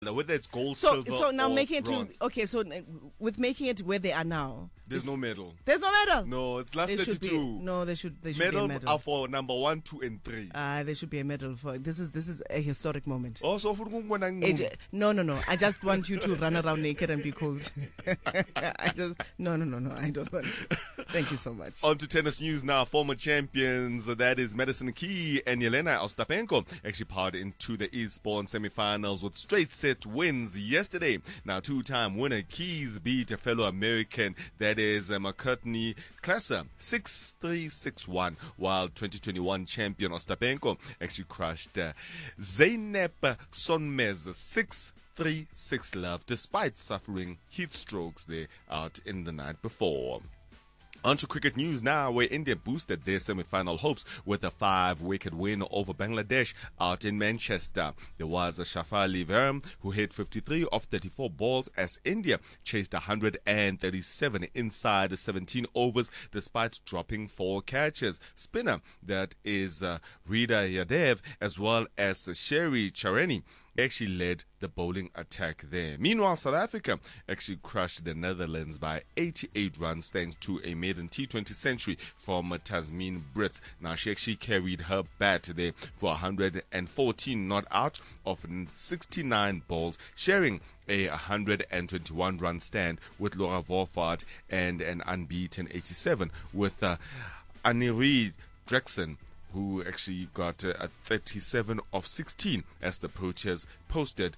Whether it's gold, So silver, now or making it bronze. to okay. So with making it where they are now, There's no medal. there's no medal. No, it's last There should 32. be no. There should be a Medals medal. are for number 1, 2, and 3. There should be a medal for this is a historic moment. Also, for AJ, no. I just want you to run around naked and be cold. I just no. I don't want to. Thank you so much. On to tennis news now. Former champions, that is Madison Key and Yelena Ostapenko, actually poured into the Eastbourne semifinals with straight set wins yesterday. Now, two-time winner Keys beat a fellow American, that is McCartney Klasser, 6-3, 6-1, while 2021 champion Ostapenko actually crushed Zeynep Sonmez 6-3, 6-love, despite suffering heat strokes there out in the night before. On to cricket news now, where India boosted their semi-final hopes with a 5-wicket win over Bangladesh out in Manchester. There was a Shafali Verma who hit 53 of 34 balls as India chased 137 inside 17 overs despite dropping 4 catches. Spinner, that is Rida Yadev, as well as Sherry Chareni, actually led the bowling attack there. Meanwhile, South Africa actually crushed the Netherlands by 88 runs thanks to a maiden T20 century from Tasmin Brits. Now, she actually carried her bat there for 114 not out of 69 balls, sharing a 121 run stand with Laura Vorfart and an unbeaten 87 with Anirudh Drexen, who actually got a 37 of 16 as the Proteas posted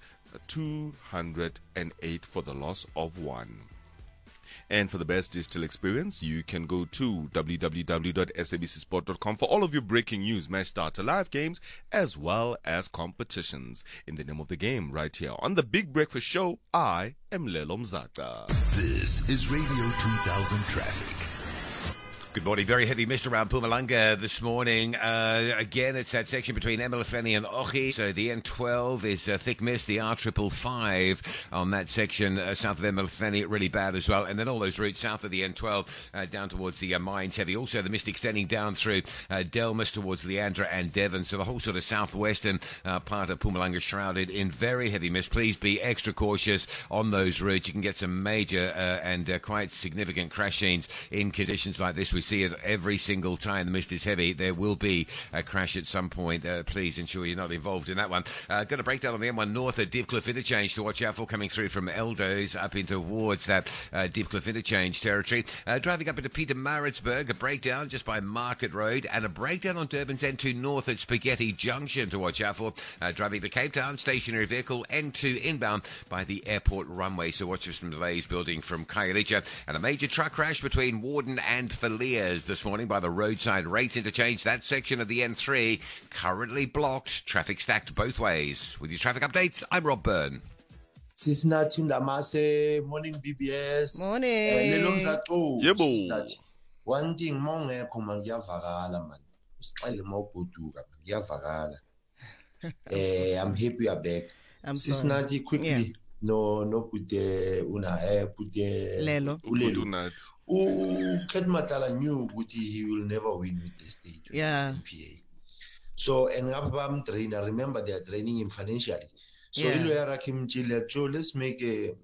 208 for the loss of 1. And for the best digital experience, you can go to www.sabcsport.com for all of your breaking news, match data, live games, as well as competitions. In the name of the game, right here on the Big Breakfast Show, I am Lelo Mzaka. This is Radio 2000 Traffic. Good morning. Very heavy mist around Mpumalanga this morning. Again, it's that section between Emelefeni and Ochi. So the N12 is thick mist. The R555 on that section south of Emelefeni, really bad as well. And then all those routes south of the N12 down towards the mines, heavy. Also, the mist extending down through Delmas towards Leandra and Devon. So the whole sort of southwestern part of Mpumalanga shrouded in very heavy mist. Please be extra cautious on those routes. You can get some major and quite significant crash scenes in conditions like this. We see it every single time the mist is heavy. There will be a crash at some point. Please ensure you're not involved in that one. Got a breakdown on the M1 North at Deep Cliff Interchange to watch out for, coming through from Eldos up into towards that Deep Cliff Interchange territory. Driving up into Pietermaritzburg, a breakdown just by Market Road, and a breakdown on Durban's N2 North at Spaghetti Junction to watch out for. Driving the Cape Town stationary vehicle N2 inbound by the airport runway. So watch for some delays building from Khayelitsha. And a major truck crash between Warden and Phileas this morning by the roadside rates interchange. That section of the N3 currently blocked. Traffic stacked both ways. With your traffic updates, I'm Rob Byrne. Sisinathi Ndamase, morning BBS. Morning. Yebo. One thing mongekho ngiyavakala man. Usixele mawugoduka ngiyavakala. I'm happy you're back. I'm Sisinathi quickly. Yeah. No put Lelo. Ket Matala knew Guti he will never win with the state. With Yeah. this NPA. So and Ngapam trainer, remember they are training him financially. So Yeah. let's make a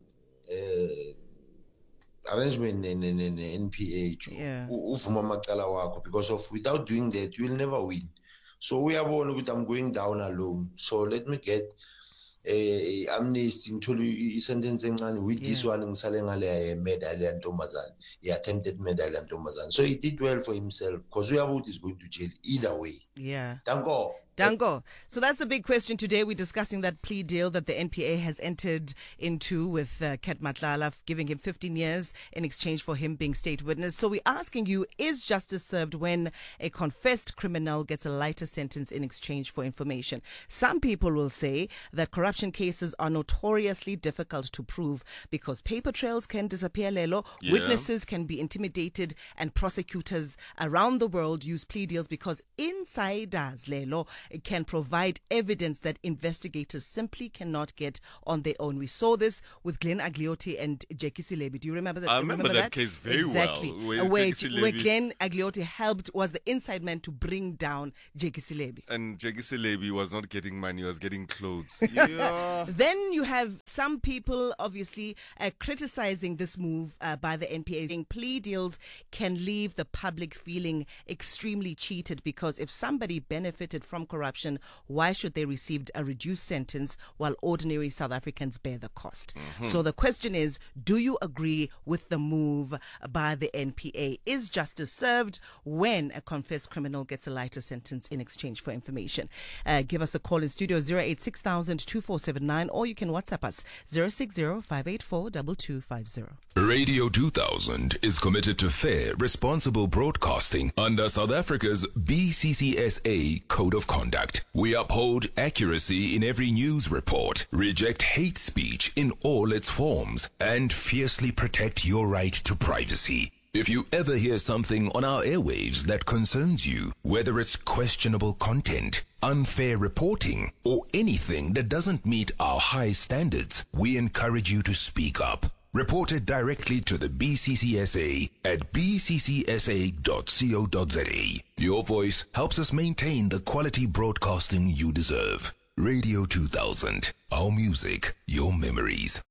arrangement in NPA Yeah. because of without doing that you will never win. So we are one with I'm going down alone. So let me get amnesty ngithola sentence encane with this one ngisale ngale medal yantombazane, attempted medal yantombazane. So he did well for himself because Uyabuti is going to jail either way. Yeah. Danko. Dango. So that's the big question today. We're discussing that plea deal that the NPA has entered into with Ket Matlala, giving him 15 years in exchange for him being state witness. So we're asking you, is justice served when a confessed criminal gets a lighter sentence in exchange for information? Some people will say that corruption cases are notoriously difficult to prove because paper trails can disappear, Lelo. Yeah. Witnesses can be intimidated, and prosecutors around the world use plea deals because insiders, Lelo, can provide evidence that investigators simply cannot get on their own. We saw this with Glenn Agliotti and Jackie Silebi. Do you remember that? I remember that case very exactly. well. Where Glenn Agliotti was the inside man to bring down Jackie Silebi. And Jackie Silebi was not getting money, he was getting clothes. Yeah. Then you have some people obviously criticizing this move by the NPA, saying plea deals can leave the public feeling extremely cheated, because if somebody benefited from corruption, why should they receive a reduced sentence while ordinary South Africans bear the cost? So the question is, do you agree with the move by the NPA? Is justice served when a confessed criminal gets a lighter sentence in exchange for information? Give us a call in studio 086-000-2479, or you can WhatsApp us 060-584-2250. Radio 2000 is committed to fair, responsible broadcasting under South Africa's BCCSA Code of Conduct. We uphold accuracy in every news report, reject hate speech in all its forms, and fiercely protect your right to privacy. If you ever hear something on our airwaves that concerns you, whether it's questionable content, unfair reporting, or anything that doesn't meet our high standards, we encourage you to speak up. Report it directly to the BCCSA at bccsa.co.za. Your voice helps us maintain the quality broadcasting you deserve. Radio 2000, our music, your memories.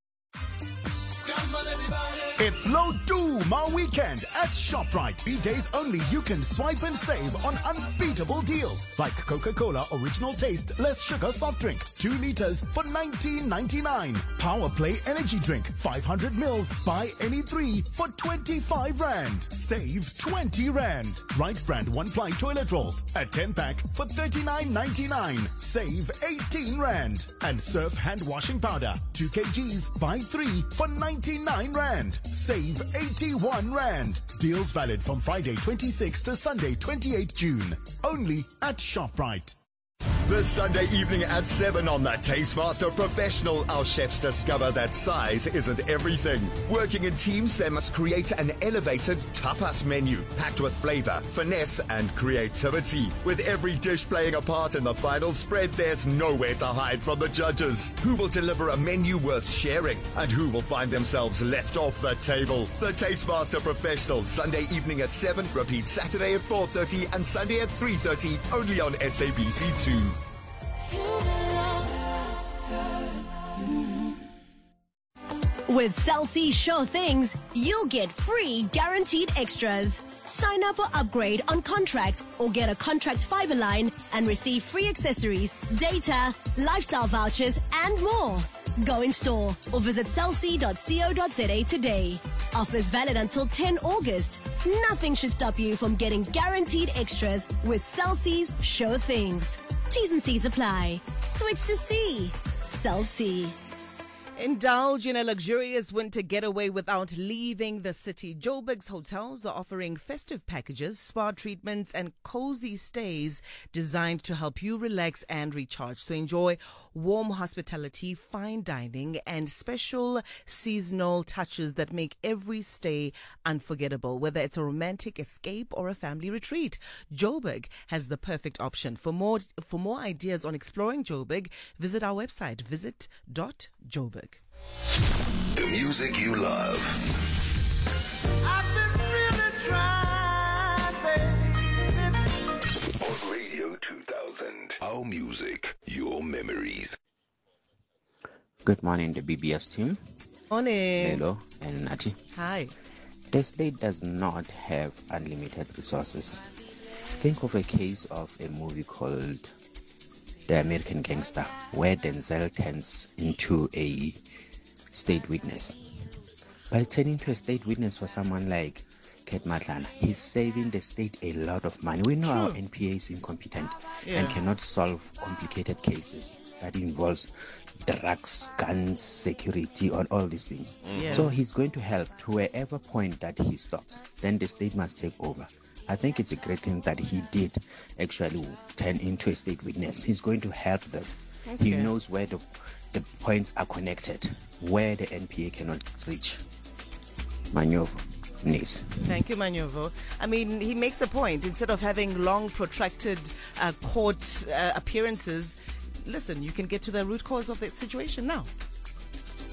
It's Low Doom our weekend at ShopRite. 3 days only, you can swipe and save on unbeatable deals like Coca-Cola Original Taste Less Sugar Soft Drink, 2 liters for $19.99. Power Play Energy Drink, 500 mils, buy any 3 for 25 Rand. Save 20 Rand. Right Brand 1-ply toilet rolls, a 10-pack for $39.99. Save 18 Rand. And Surf hand washing powder, 2 kgs, buy 3 for 99 Rand. Save 81 Rand. Deals valid from Friday 26th to Sunday 28 June. Only at ShopRite. This Sunday evening at 7 on the Tastemaster Professional, our chefs discover that size isn't everything. Working in teams, they must create an elevated tapas menu packed with flavor, finesse, and creativity. With every dish playing a part in the final spread, there's nowhere to hide from the judges. Who will deliver a menu worth sharing, and who will find themselves left off the table? The Tastemaster Professional, Sunday evening at 7, repeat Saturday at 4:30 and Sunday at 3:30, only on SABC2. With Cell C Show Things, you'll get free guaranteed extras. Sign up or upgrade on contract or get a contract fiber line and receive free accessories, data, lifestyle vouchers and more. Go in store or visit cellc.co.za today. Offers valid until 10 August. Nothing should stop you from getting guaranteed extras with Cell C's Show Things. T's and C's apply. Switch to C. Cell C. Indulge in a luxurious winter getaway without leaving the city. Joburg's hotels are offering festive packages, spa treatments, and cozy stays designed to help you relax and recharge. So enjoy warm hospitality, fine dining, and special seasonal touches that make every stay unforgettable. Whether it's a romantic escape or a family retreat, Joburg has the perfect option. For more ideas on exploring Joburg, visit our website, visit.joburg. The music you love. I've been really trying, baby. On Radio 2000. Our music, your memories. Good morning, the BBS team. Morning. Hello, and Nati. Hi. The state does not have unlimited resources. Think of a case of a movie called The American Gangster, where Denzel turns into a state witness. By turning to a state witness for someone like Ket Matlala, he's saving the state a lot of money. We know our NPA is incompetent and cannot solve complicated cases that involves drugs, guns, security, or all these things. So he's going to help to wherever point that he stops. Then the state must take over. I think it's a great thing that he did actually turn into a state witness. He's going to help them. Okay. He knows where the points are connected, where the NPA cannot reach. Maneuver. Mnisi. Thank you, Manyovo. I mean, he makes a point. Instead of having long, protracted court appearances, listen, you can get to the root cause of the situation now.